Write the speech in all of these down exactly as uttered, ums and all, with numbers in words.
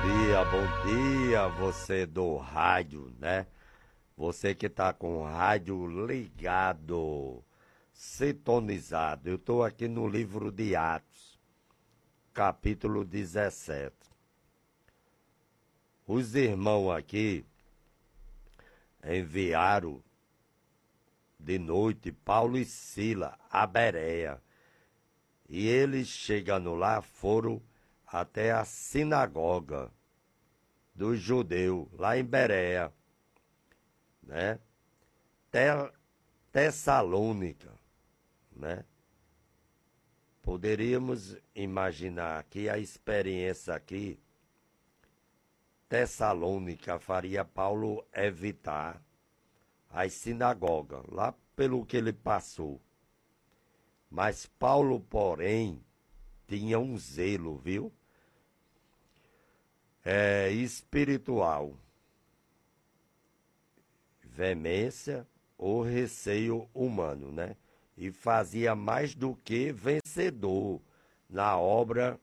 dia, bom dia, você do rádio, né? Você que tá com o rádio ligado, sintonizado. Eu tô aqui no livro de Atos, capítulo dezessete. Os irmãos aqui enviaram de noite Paulo e Sila a Bereia. E eles, chegando lá, foram até a sinagoga dos judeus, lá em Bereia, né? Tessalônica, né? Poderíamos imaginar que a experiência aqui, Tessalônica, faria Paulo evitar as sinagogas, lá pelo que ele passou. Mas Paulo, porém, tinha um zelo, viu? É, espiritual, veemência ou receio humano, né? E fazia mais do que vencedor na obra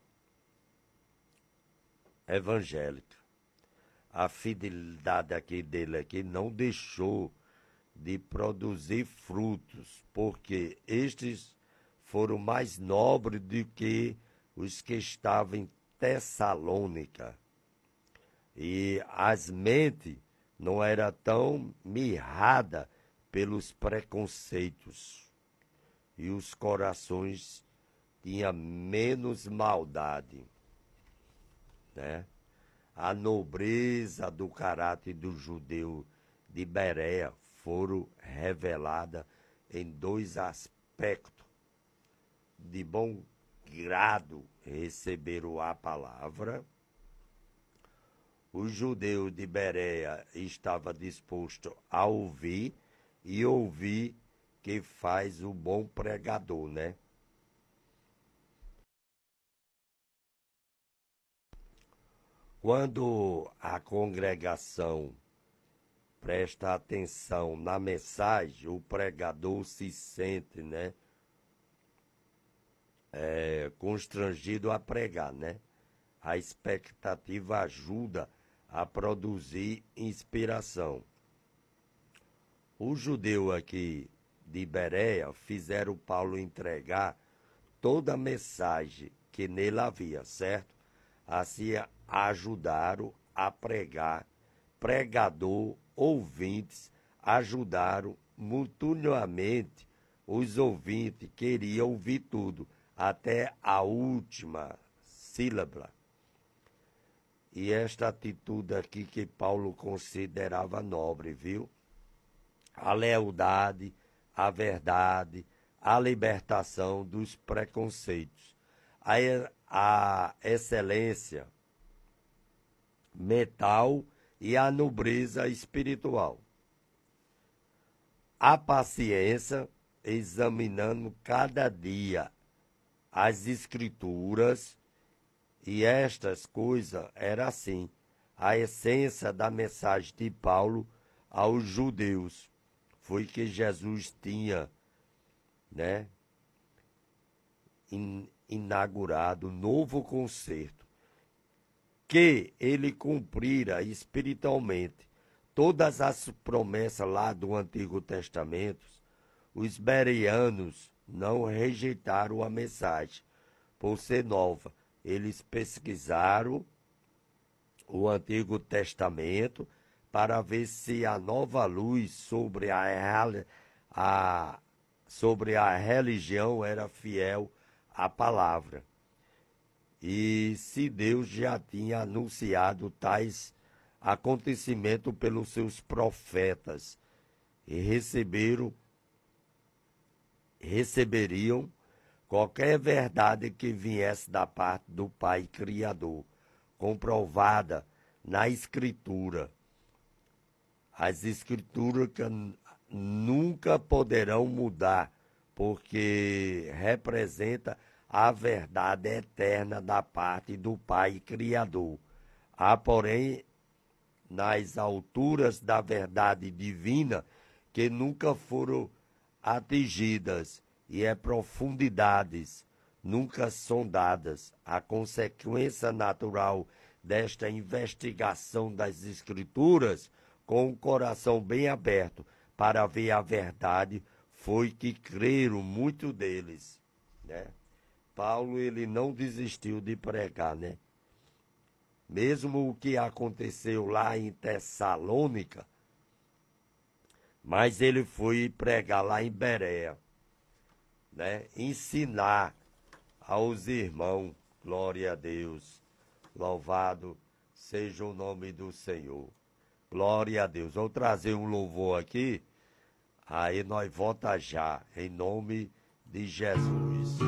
evangélica. A fidelidade aqui dele aqui não deixou de produzir frutos, porque estes foram mais nobres do que os que estavam em Tessalônica. E as mentes não eram tão mirradas pelos preconceitos. E os corações tinham menos maldade, né? A nobreza do caráter do judeu de Bereia foram reveladas em dois aspectos. De bom grado receberam a palavra. O judeu de Bereia estava disposto a ouvir, e ouvir que faz o bom pregador, né? Quando a congregação presta atenção na mensagem, o pregador se sente, né, é, constrangido a pregar, né? A expectativa ajuda a produzir inspiração. Os judeus aqui de Bereia fizeram Paulo entregar toda a mensagem que nele havia, certo? Assim ajudaram a pregar, pregador, ouvintes, ajudaram mutuamente os ouvintes, queriam ouvir tudo, até a última sílaba. E esta atitude aqui que Paulo considerava nobre, viu? A lealdade, a verdade, a libertação dos preconceitos, a, a excelência mental e a nobreza espiritual. A paciência, examinando cada dia as escrituras, e estas coisas era assim, a essência da mensagem de Paulo aos judeus. Foi que Jesus tinha, né, in, inaugurado um novo concerto, que ele cumprira espiritualmente todas as promessas lá do Antigo Testamento. Os bereanos não rejeitaram a mensagem por ser nova. Eles pesquisaram o Antigo Testamento para ver se a nova luz sobre a, a, sobre a religião era fiel à palavra. E se Deus já tinha anunciado tais acontecimentos pelos seus profetas, e receberam, receberiam qualquer verdade que viesse da parte do Pai Criador, comprovada na Escritura. As Escrituras que nunca poderão mudar, porque representa a verdade eterna da parte do Pai Criador. Há, porém, nas alturas da verdade divina, que nunca foram atingidas, e é profundidades nunca sondadas. A consequência natural desta investigação das Escrituras com o coração bem aberto para ver a verdade, foi que creram muito deles, né? Paulo, ele não desistiu de pregar, né? Mesmo o que aconteceu lá em Tessalônica, mas ele foi pregar lá em Bereia, né? Ensinar aos irmãos, glória a Deus, louvado seja o nome do Senhor, glória a Deus. Vou trazer um louvor aqui, aí nós volta já, em nome de Jesus.